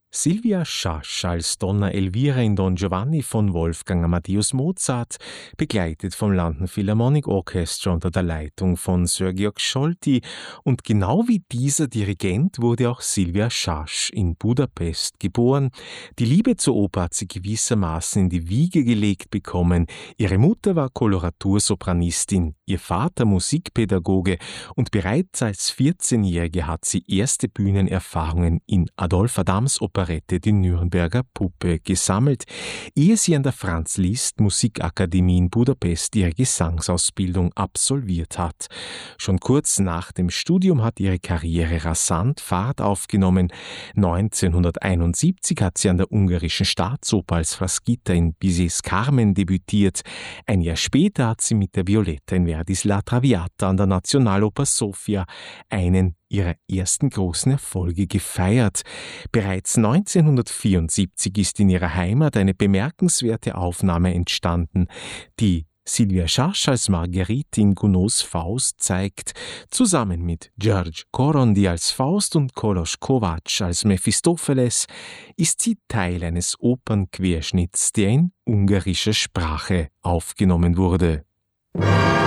Silvia Schasch als Donna Elvira in Don Giovanni von Wolfgang Amadeus Mozart, begleitet vom London Philharmonic Orchestra unter der Leitung von Sir Georg Scholti. Und genau wie dieser Dirigent wurde auch Silvia Schasch in Budapest geboren. Die Liebe zur Oper hat sie gewissermaßen in die Wiege gelegt bekommen. Ihre Mutter war Koloratursopranistin, ihr Vater Musikpädagoge und bereits als 14-Jährige hat sie erste Bühnenerfahrungen in Adolphe Adams Operette Die Nürnberger Puppe gesammelt, ehe sie an der Franz Liszt Musikakademie in Budapest ihre Gesangsausbildung absolviert hat. Schon kurz nach dem Studium hat ihre Karriere rasant Fahrt aufgenommen. 1971 hat sie an der ungarischen Staatsoper als Frasquita in Bizets Carmen debütiert. Ein Jahr später hat sie mit der Violetta in Verdis La Traviata an der Nationaloper Sofia einen ihrer ersten großen Erfolge gefeiert. Bereits 1974 ist in ihrer Heimat eine bemerkenswerte Aufnahme entstanden, die Silvia Schasch als Marguerite in Gounods Faust zeigt. Zusammen mit György Korondi als Faust und Kolos Kovács als Mephistopheles ist sie Teil eines Opernquerschnitts, der in ungarischer Sprache aufgenommen wurde.